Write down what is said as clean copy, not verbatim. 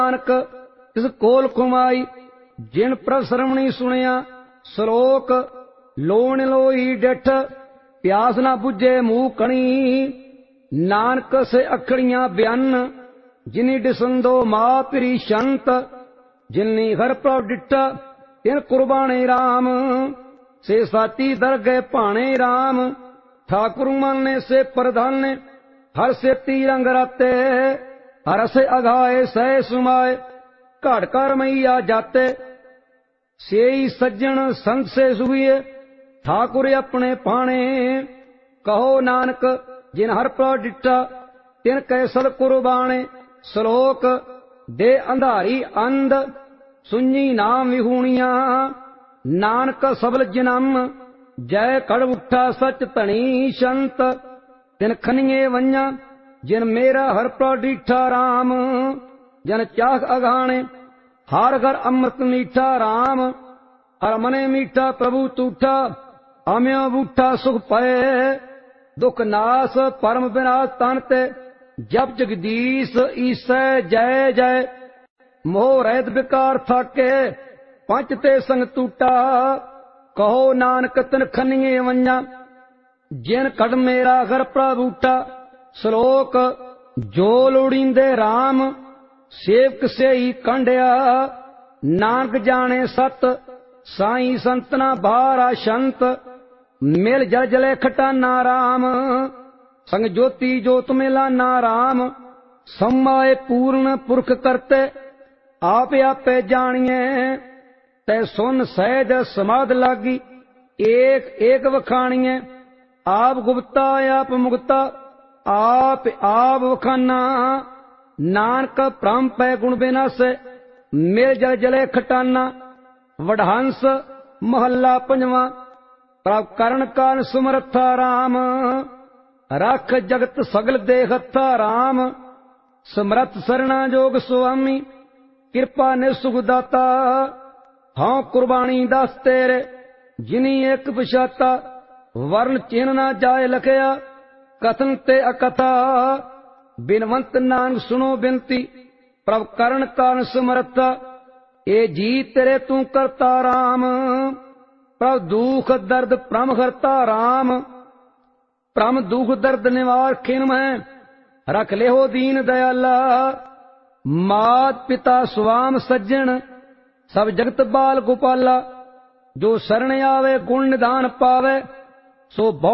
नानक तिस कोल कुमाई जिन प्रभ श्रवणी सुनिया श्लोक लोण लोई डिठ प्यास ना बुझे मुंह कणी नानक से अखड़ियां बयान जिनी डिसंदो मां पिरी शंत जिनी घर प्रभ डिठा तिन कुर्बाने राम से साती दरगे भाणे राम ठाकुर माने से प्रधान हर से तीरंग राते हर से अघाए सह सुमाए घड़ कर मैया जाते सेई सज्जन संग से सुहिए ठाकुर अपने पाणे कहो नानक जिन हर प्रभ डिठा तिन कैसल कुर्बाने श्लोक दे अंधारी अंध सुनी नाम विहूणिया नानक सबल जन्म जय कड़ उठा सच धनी शंत तिन खनिए वन्या जिन मेरा हर प्रभ डिठा राम जन चाख अघाणे हर घर अमृत मीठा राम हर मने मीठा प्रभु तूठा अम्यो बूठा सुख पए दुख नाश परम विनाश तन ते जप जगदीश ईसै जय जय मोह रहित विकार थाके पंच ते संग टूटा कहो नानक तिन खनिए वन्या जिन कड़ मेरा घर प्रभ उठा श्लोक जो लोड़ींदे राम सेवक से ही कंडिया नानक जाने सत साई संतना भारा शंत मिल जल जले खटाना राम संग ज्योति ज्योत मिलाना राम समाए पूर्ण पुरख करते आप आपे जानिए तै सुन सहज समाध लागी एक एक वखाणिए आप गुप्ता आप मुक्ता आप आप वखाना नानक प्रम पै गुण बिनाश मिल जल जले खटाना वडहंस महला पंजवा प्रभ करण कान सुमरथा राम रख जगत सगल देखता राम समरथ सरना जोग स्वामी कृपा ने सुख दाता हाँ कुर्बानी दास तेरे जिनी एक पछाता वर्ण चिन्ह ना जाए लखया कथन ते अकथा बिनवंत नानक सुनो बिनती प्रभ करण कान समर्था ए जी तेरे तू करता राम प्रभ दुख दर्द प्रम करता राम प्रम दुख दर्द निवार खिन में रख ले हो दीन दयाला मात पिता स्वाम सज्जन सब जगत बाल गोपाला जो शरण आवे गुण निधान पावे सो